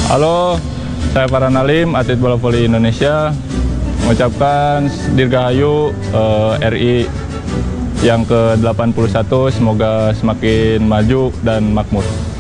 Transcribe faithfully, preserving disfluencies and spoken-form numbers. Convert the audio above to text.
Halo, saya Farhan Alim, atlet bola voli Indonesia, mengucapkan Dirgahayu eh, R I yang ke delapan puluh satu, semoga semakin maju dan makmur.